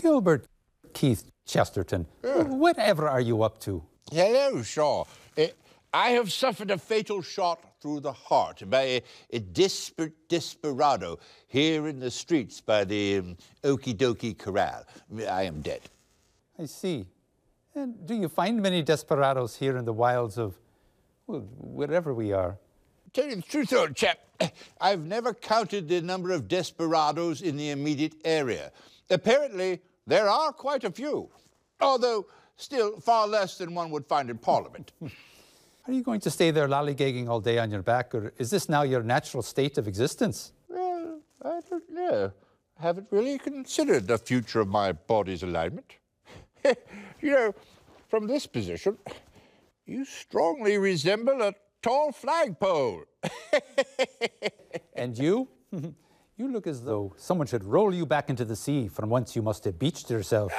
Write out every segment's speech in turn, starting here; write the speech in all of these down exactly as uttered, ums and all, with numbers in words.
Gilbert Keith Chesterton, yeah. Whatever are you up to? Hello, Shaw. Uh, I have suffered a fatal shot through the heart by a, a desperate desperado here in the streets by the um, Okie Dokie Corral. I am dead. I see. And do you find many desperados here in the wilds of, well, wherever we are? Tell you the truth, old chap, I've never counted the number of desperados in the immediate area. Apparently, there are quite a few, although still far less than one would find in Parliament. Are you going to stay there lollygagging all day on your back, or is this now your natural state of existence? Well, I don't know. I haven't really considered the future of my body's alignment. You know, from this position, you strongly resemble a tall flagpole. And you? You look as though someone should roll you back into the sea from whence you must have beached yourself.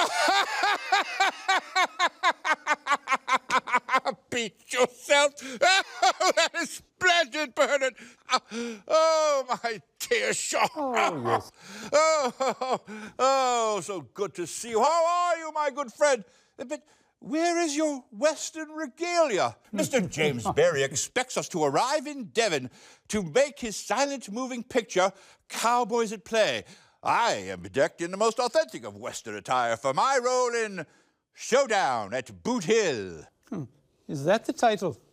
Beach yourself? Oh, that is splendid, Bernard. Oh, my dear Shaw. Oh, yes. Oh, oh, oh, so good to see you. How are you, my good friend? But where is your Western regalia? Mister James Barrie expects us to arrive in Devon to make his silent moving picture, Cowboys at Play. I am decked in the most authentic of Western attire for my role in Showdown at Boot Hill. Hmm. Is that the title?